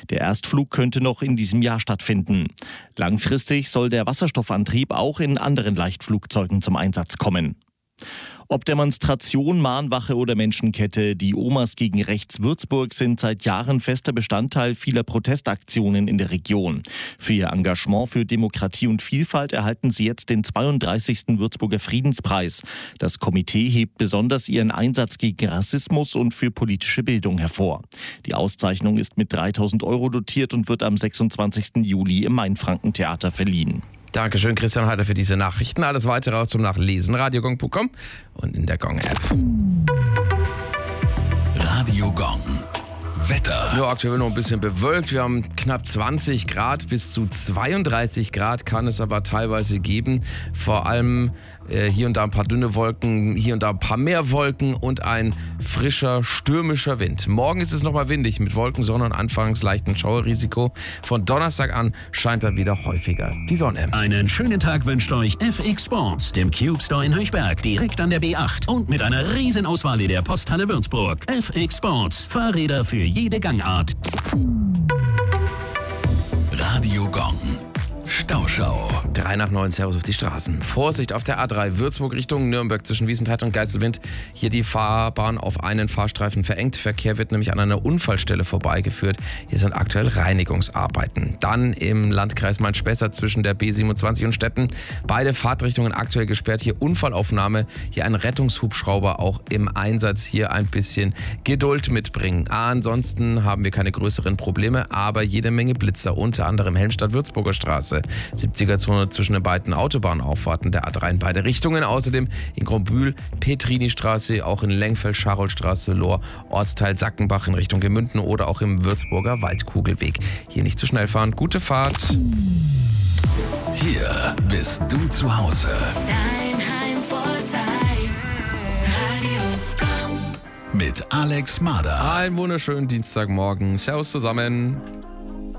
Der Erstflug könnte noch in diesem Jahr stattfinden. Langfristig soll der Wasserstoffantrieb auch in anderen Leichtflugzeugen zum Einsatz kommen. Ob Demonstration, Mahnwache oder Menschenkette, die Omas gegen Rechts Würzburg sind seit Jahren fester Bestandteil vieler Protestaktionen in der Region. Für ihr Engagement für Demokratie und Vielfalt erhalten sie jetzt den 32. Würzburger Friedenspreis. Das Komitee hebt besonders ihren Einsatz gegen Rassismus und für politische Bildung hervor. Die Auszeichnung ist mit 3.000 € dotiert und wird am 26. Juli im Mainfranken-Theater verliehen. Dankeschön, Christian Heider, für diese Nachrichten. Alles weitere auch zum Nachlesen, radiogong.com und in der Gong-App. Radio Gong. Wetter. Nur aktuell noch ein bisschen bewölkt. Wir haben knapp 20 Grad, bis zu 32 Grad kann es aber teilweise geben. Vor allem hier und da ein paar dünne Wolken, hier und da ein paar mehr Wolken und ein frischer, stürmischer Wind. Morgen ist es nochmal windig mit Wolken, Sonne und anfangs leichten Schauerrisiko. Von Donnerstag an scheint dann wieder häufiger die Sonne. Einen schönen Tag wünscht euch FX Sports, dem Cube Store in Höchberg, direkt an der B8 und mit einer riesen Auswahl in der Posthalle Würzburg. FX Sports, Fahrräder für jede Gangart. Radio Gong. Stauschau. 3 nach 9, Servus auf die Straßen. Vorsicht auf der A3 Würzburg Richtung Nürnberg zwischen Wiesenthal und Geiselwind. Hier die Fahrbahn auf einen Fahrstreifen verengt. Verkehr wird nämlich an einer Unfallstelle vorbeigeführt. Hier sind aktuell Reinigungsarbeiten. Dann im Landkreis Main-Spessart zwischen der B27 und Stetten. Beide Fahrtrichtungen aktuell gesperrt. Hier Unfallaufnahme. Hier ein Rettungshubschrauber auch im Einsatz. Hier ein bisschen Geduld mitbringen. Ansonsten haben wir keine größeren Probleme, aber jede Menge Blitzer. Unter anderem Helmstadt-Würzburger Straße. 70er-Zone zwischen den beiden Autobahnauffahrten der A3 in beide Richtungen. Außerdem in Grombühl, Petrini-Straße, auch in Lengfeld, Scharolstraße, Lohr, Ortsteil Sackenbach in Richtung Gemünden oder auch im Würzburger Waldkugelweg. Hier nicht zu schnell fahren. Gute Fahrt. Hier bist du zu Hause. Dein Heimvorteil. Radio Gong. Mit Alex Mader. Einen wunderschönen Dienstagmorgen. Servus zusammen.